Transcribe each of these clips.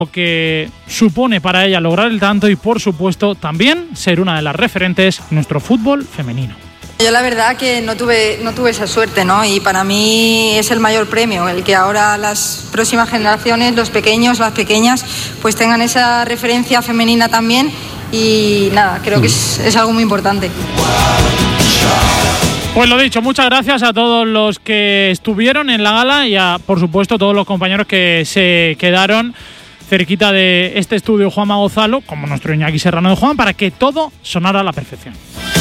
lo que supone para ella lograr el tanto y, por supuesto, también ser una de las referentes en nuestro fútbol femenino. Yo la verdad que no tuve esa suerte, ¿no? Y para mí es el mayor premio, el que ahora las próximas generaciones, los pequeños, las pequeñas, pues tengan esa referencia femenina también. Y nada, creo que es algo muy importante. Pues lo dicho, muchas gracias a todos los que estuvieron en la gala y a, por supuesto, todos los compañeros que se quedaron cerquita de este estudio Juanma Gonzalo, como nuestro Iñaki Serrano de Juan, para que todo sonara a la perfección.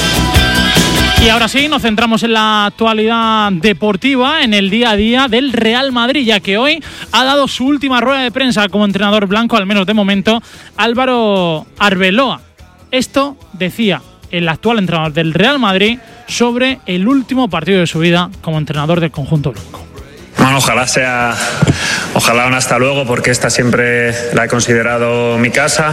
Y ahora sí, nos centramos en la actualidad deportiva, en el día a día del Real Madrid, ya que hoy ha dado su última rueda de prensa como entrenador blanco, al menos de momento, Álvaro Arbeloa. Esto decía el actual entrenador del Real Madrid sobre el último partido de su vida como entrenador del conjunto blanco. Bueno, ojalá un hasta luego, porque esta siempre la he considerado mi casa.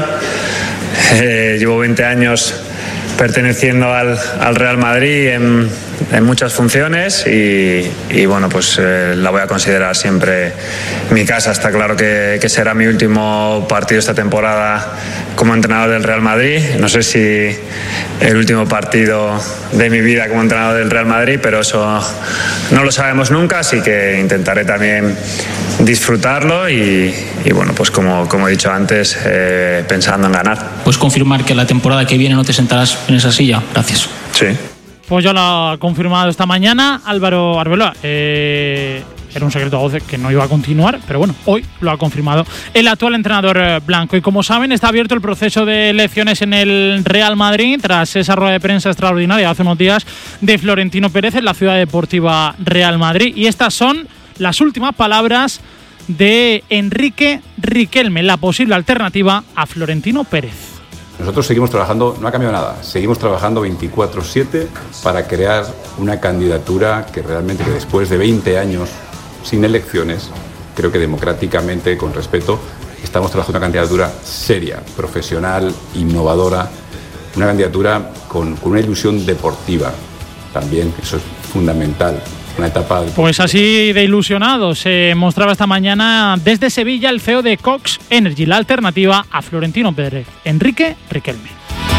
Llevo 20 años perteneciendo al Real Madrid en muchas funciones y bueno, pues la voy a considerar siempre mi casa. Está claro que será mi último partido esta temporada como entrenador del Real Madrid. No sé si el último partido de mi vida como entrenador del Real Madrid, pero eso no lo sabemos nunca, así que intentaré también disfrutarlo y bueno, pues como he dicho antes, pensando en ganar. ¿Puedes confirmar que la temporada que viene no te sentarás en esa silla? Gracias. Sí. Pues ya lo ha confirmado esta mañana Álvaro Arbeloa. Era un secreto a voces que no iba a continuar, pero bueno, hoy lo ha confirmado el actual entrenador blanco. Y como saben, está abierto el proceso de elecciones en el Real Madrid tras esa rueda de prensa extraordinaria hace unos días de Florentino Pérez en la Ciudad Deportiva Real Madrid. Y estas son las últimas palabras de Enrique Riquelme, la posible alternativa a Florentino Pérez. Nosotros seguimos trabajando, no ha cambiado nada, seguimos trabajando 24/7 para crear una candidatura que realmente, que después de 20 años sin elecciones, creo que democráticamente, con respeto, estamos trabajando una candidatura seria, profesional, innovadora, una candidatura con una ilusión deportiva también, eso es fundamental. Una etapa pues así de ilusionado se mostraba esta mañana desde Sevilla el CEO de Cox Energy, la alternativa a Florentino Pérez, Enrique Riquelme.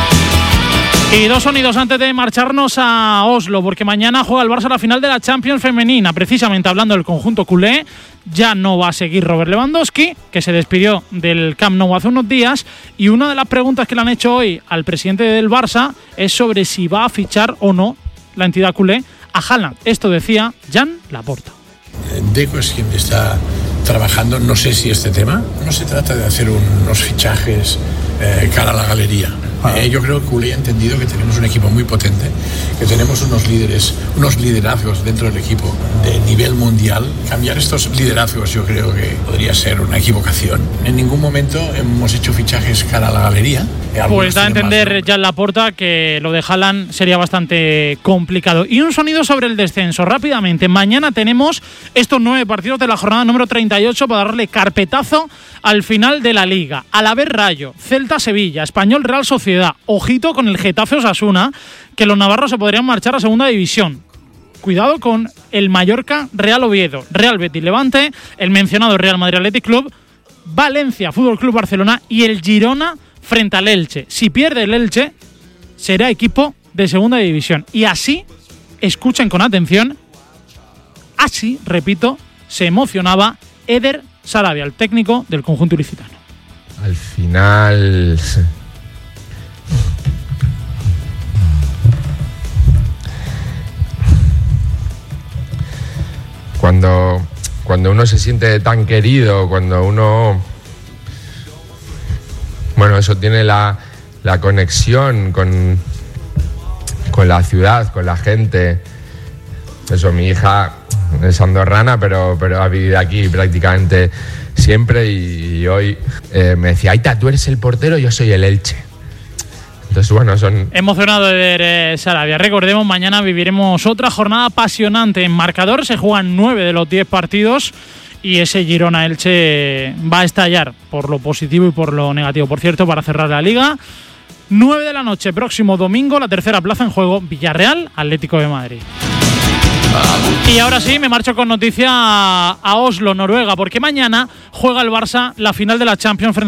Y dos sonidos antes de marcharnos a Oslo, porque mañana juega el Barça la final de la Champions femenina. Precisamente hablando del conjunto culé, ya no va a seguir Robert Lewandowski, que se despidió del Camp Nou hace unos días, y una de las preguntas que le han hecho hoy al presidente del Barça es sobre si va a fichar o no la entidad culé a Haaland. Esto decía Jan Laporta. Deco es quien está trabajando, no sé si este tema, no se trata de hacer unos fichajes cara a la galería. Yo creo que Culé ha entendido que tenemos un equipo muy potente, que tenemos unos liderazgos dentro del equipo de nivel mundial. Cambiar estos liderazgos yo creo que podría ser una equivocación. En ningún momento hemos hecho fichajes cara a la galería. Pues da a entender ya en Laporta que lo de Haaland sería bastante complicado. Y un sonido sobre el descenso, rápidamente. Mañana tenemos estos 9 partidos de la jornada número 38 para darle carpetazo al final de la Liga. Alavés Rayo, Celta Sevilla, Español Real Sociedad. Ojito con el Getafe Osasuna, que los navarros se podrían marchar a segunda división. Cuidado con el Mallorca Real Oviedo, Real Betis Levante, el mencionado Real Madrid Athletic Club, Valencia Fútbol Club Barcelona y el Girona frente al Elche. Si pierde el Elche, será equipo de segunda división. Y así, escuchen con atención, así, repito, se emocionaba Eder Sarabia, el técnico del conjunto ilicitano. Al final, cuando uno se siente tan querido, cuando uno, bueno, eso tiene la conexión con la ciudad, con la gente. Eso, mi hija es andorrana, pero ha vivido aquí prácticamente siempre y hoy me decía, Aita, tú eres el portero, yo soy el Elche. Entonces, bueno, son... Emocionado de ver Sarabia. Recordemos, mañana viviremos otra jornada apasionante. En marcador se juegan 9 de los 10 partidos y ese Girona-Elche va a estallar por lo positivo y por lo negativo. Por cierto, para cerrar la Liga, 9 de la noche, próximo domingo, la tercera plaza en juego, Villarreal, Atlético de Madrid. Y ahora sí, me marcho con noticia a Oslo, Noruega, porque mañana juega el Barça la final de la Champions frente